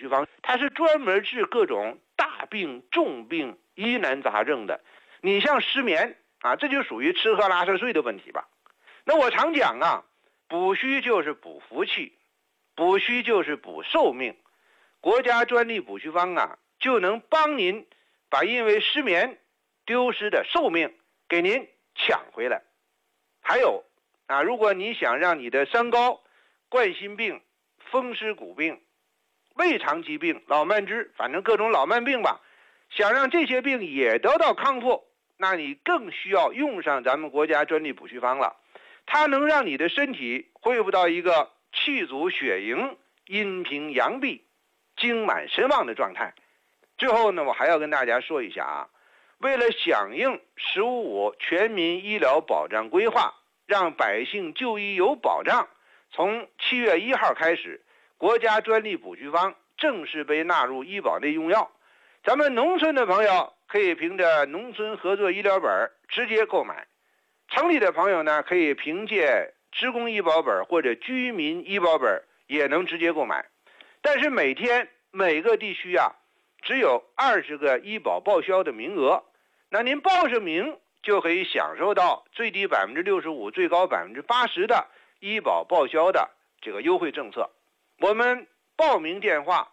须方，它是专门治各种大病、重病、疑难杂症的。你像失眠啊，这就属于吃喝拉撒睡的问题吧。那我常讲啊，补虚就是补福气，补虚就是补寿命。国家专利补虚方啊，就能帮您把因为失眠丢失的寿命给您抢回来。还有啊，如果你想让你的三高、冠心病、风湿骨病、胃肠疾病、老慢支，反正各种老慢病吧，想让这些病也得到康复，那你更需要用上咱们国家专利补虚方了。它能让你的身体恢复到一个气足血盈、阴平阳闭、精满神旺的状态。最后呢，我还要跟大家说一下啊，为了响应“十五五”全民医疗保障规划，让百姓就医有保障，从7月1号开始，国家专利补虚方正式被纳入医保内用药。咱们农村的朋友可以凭着农村合作医疗本直接购买，城里的朋友呢，可以凭借职工医保本或者居民医保本也能直接购买。但是每天每个地区啊，只有20个医保报销的名额，那您报上名就可以享受到最低65%、最高80%的医保报销的这个优惠政策。我们报名电话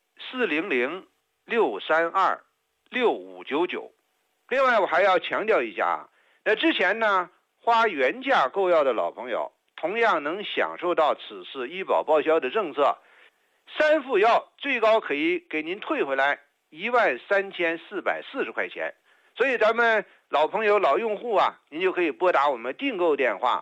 400-632-6599。另外我还要强调一下啊，那之前呢花原价购药的老朋友同样能享受到此次医保报销的政策，3副药最高可以给您退回来13440块钱。所以咱们老朋友老用户啊，您就可以拨打我们订购电话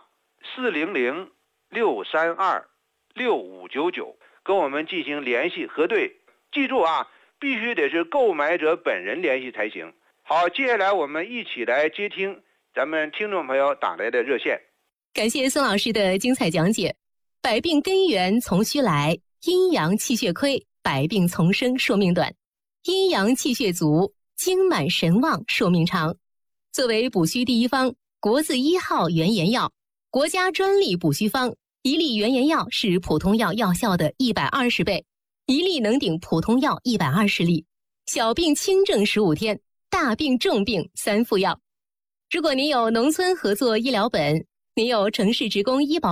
400-632-6599，跟我们进行联系核对。记住啊，必须得是购买者本人联系才行。好，接下来我们一起来接听咱们听众朋友打来的热线。 感谢孙老师的精彩讲解。百病根源从虚来，阴阳气血亏，百病丛生，寿命短；阴阳气血足，精满神旺，寿命长。作为补虚第一方，国字1号原研药，国家专利补虚方，一粒原研药是普通药药效的120倍，一粒能顶普通药120粒。小病轻症15天，大病重病3副药。如果您有农村合作医疗本，您有城市职工医保